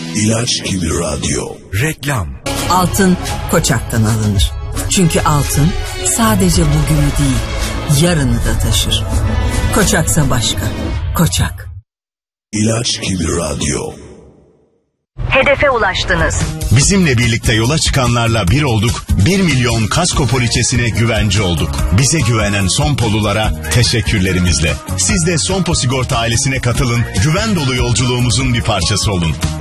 İlaç gibi radyo. Reklam. Altın Koçak'tan alınır. Çünkü altın sadece bugünü değil, yarını da taşır. Koçaksa başka. Koçak. İlaç gibi radyo. Hedefe ulaştınız. Bizimle birlikte yola çıkanlarla bir olduk, 1 milyon kasko poliçesine güvence olduk. Bize güvenen Sonpolulara teşekkürlerimizle. Siz de Sonpo Sigorta ailesine katılın, güven dolu yolculuğumuzun bir parçası olun.